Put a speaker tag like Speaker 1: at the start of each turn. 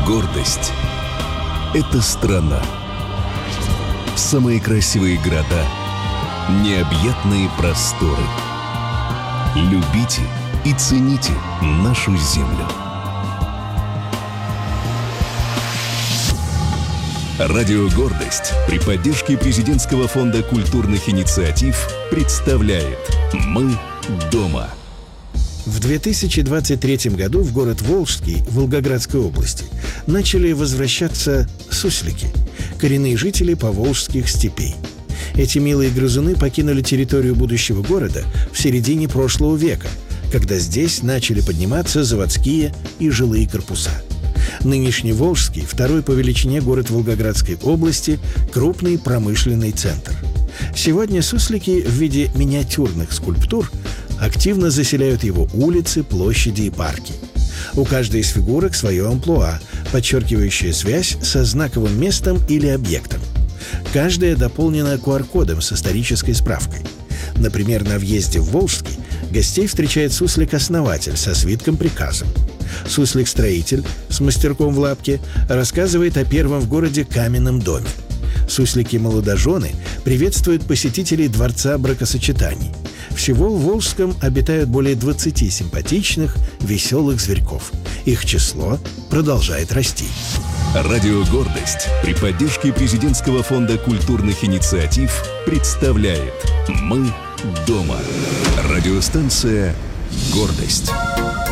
Speaker 1: Гордость — это страна. Самые красивые города, необъятные просторы. Любите и цените нашу землю. Радио «Гордость» при поддержке Президентского фонда культурных инициатив представляет «Мы дома».
Speaker 2: В 2023 году в город Волжский Волгоградской области начали возвращаться суслики, коренные жители поволжских степей. Эти милые грызуны покинули территорию будущего города в середине прошлого века, когда здесь начали подниматься заводские и жилые корпуса. Нынешний Волжский, второй по величине город Волгоградской области, крупный промышленный центр. Сегодня суслики в виде миниатюрных скульптур активно заселяют его улицы, площади и парки. У каждой из фигурок свое амплуа, подчеркивающее связь со знаковым местом или объектом. Каждая дополнена QR-кодом с исторической справкой. Например, на въезде в Волжский гостей встречает суслик-основатель со свитком-приказом. Суслик-строитель с мастерком в лапке рассказывает о первом в городе каменном доме. Суслики-молодожены приветствуют посетителей Дворца бракосочетаний. Всего в Волжском обитают более 20 симпатичных, веселых зверьков. Их число продолжает расти.
Speaker 1: Радио «Гордость» при поддержке Президентского фонда культурных инициатив представляет «Мы дома». Радиостанция «Гордость».